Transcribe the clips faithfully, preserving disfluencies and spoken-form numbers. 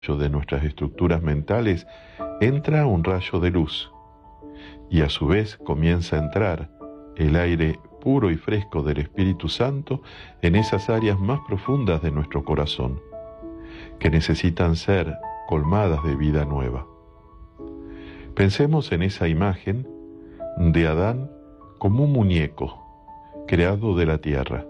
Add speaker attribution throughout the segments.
Speaker 1: de nuestras estructuras mentales entra un rayo de luz y a su vez comienza a entrar el aire puro y fresco del Espíritu Santo en esas áreas más profundas de nuestro corazón, que necesitan ser colmadas de vida nueva. Pensemos en esa imagen de Adán como un muñeco creado de la tierra.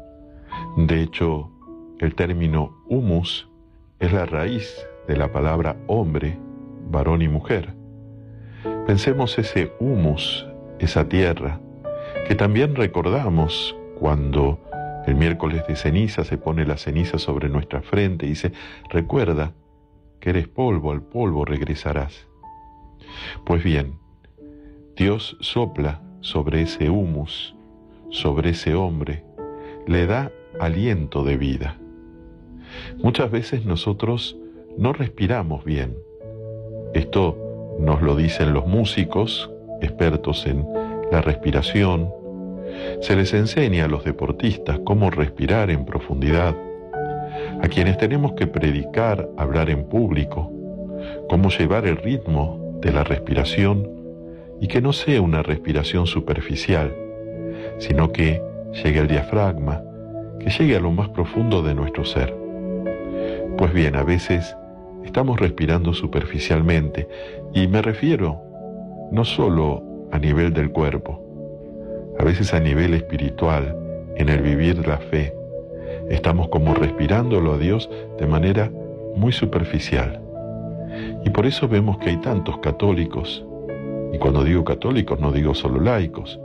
Speaker 1: De hecho, el término humus es la raíz de la palabra hombre, varón y mujer. Pensemos ese humus, esa tierra, que también recordamos cuando el miércoles de ceniza se pone la ceniza sobre nuestra frente y dice, recuerda que eres polvo, al polvo regresarás. Pues bien, Dios sopla sobre ese humus, sobre ese hombre, le da aliento de vida. Muchas veces nosotros no respiramos bien. Esto nos lo dicen los músicos, expertos en la respiración. Se les enseña a los deportistas cómo respirar en profundidad. A quienes tenemos que predicar, hablar en público, cómo llevar el ritmo de la respiración y que no sea una respiración superficial, sino que llegue al diafragma, que llegue a lo más profundo de nuestro ser. Pues bien, a veces estamos respirando superficialmente, y me refiero no solo a nivel del cuerpo, a veces a nivel espiritual, en el vivir la fe. Estamos como respirándolo a Dios de manera muy superficial. Y por eso vemos que hay tantos católicos, y cuando digo católicos no digo solo laicos,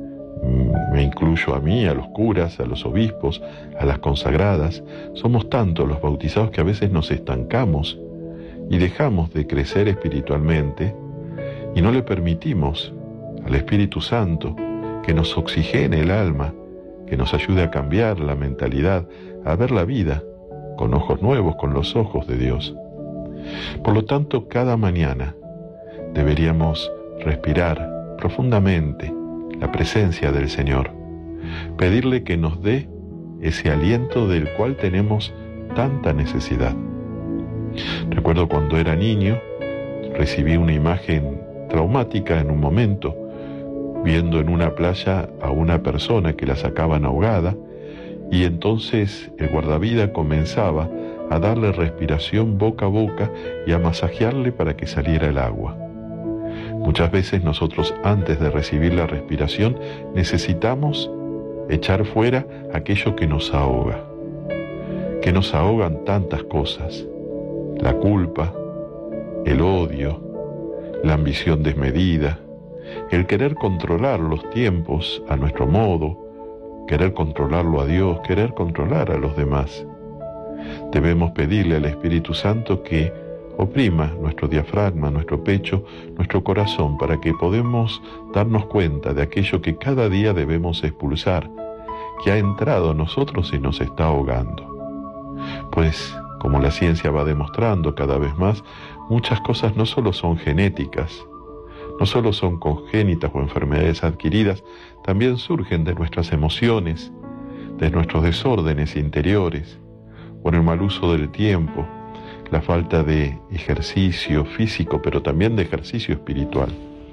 Speaker 1: me incluyo a mí, a los curas, a los obispos, a las consagradas. Somos tantos los bautizados que a veces nos estancamos y dejamos de crecer espiritualmente y no le permitimos al Espíritu Santo que nos oxigene el alma, que nos ayude a cambiar la mentalidad, a ver la vida con ojos nuevos, con los ojos de Dios. Por lo tanto, cada mañana deberíamos respirar profundamente la presencia del Señor, pedirle que nos dé ese aliento del cual tenemos tanta necesidad. Recuerdo cuando era niño, recibí una imagen traumática en un momento, viendo en una playa a una persona que la sacaban ahogada, y entonces el guardavidas comenzaba a darle respiración boca a boca y a masajearle para que saliera el agua. Muchas veces nosotros, antes de recibir la respiración, necesitamos echar fuera aquello que nos ahoga, que nos ahogan tantas cosas: la culpa, el odio, la ambición desmedida, el querer controlar los tiempos a nuestro modo, querer controlarlo a Dios, querer controlar a los demás. Debemos pedirle al Espíritu Santo que oprima nuestro diafragma, nuestro pecho, nuestro corazón, para que podamos darnos cuenta de aquello que cada día debemos expulsar, que ha entrado a nosotros y nos está ahogando. Pues, como la ciencia va demostrando cada vez más, muchas cosas no solo son genéticas, no solo son congénitas o enfermedades adquiridas, también surgen de nuestras emociones, de nuestros desórdenes interiores, por el mal uso del tiempo, la falta de ejercicio físico, pero también de ejercicio espiritual.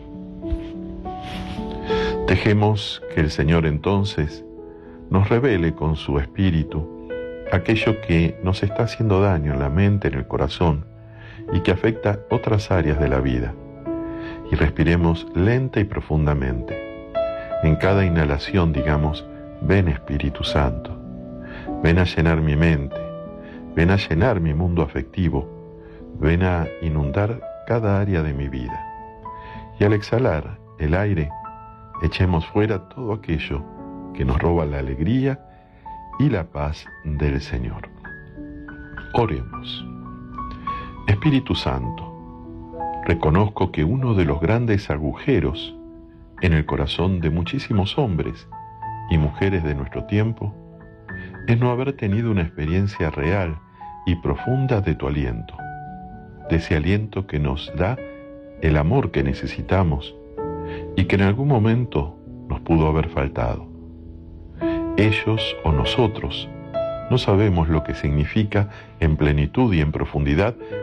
Speaker 1: Dejemos que el Señor entonces nos revele con su Espíritu aquello que nos está haciendo daño en la mente, en el corazón, y que afecta otras áreas de la vida. Y respiremos lenta y profundamente. En cada inhalación digamos, ven Espíritu Santo, ven a llenar mi mente, ven a llenar mi mundo afectivo, ven a inundar cada área de mi vida. Y al exhalar el aire, echemos fuera todo aquello que nos roba la alegría y la paz del Señor. Oremos. Espíritu Santo, reconozco que uno de los grandes agujeros en el corazón de muchísimos hombres y mujeres de nuestro tiempo es no haber tenido una experiencia real y profunda de tu aliento, de ese aliento que nos da el amor que necesitamos y que en algún momento nos pudo haber faltado. Ellos o nosotros no sabemos lo que significa en plenitud y en profundidad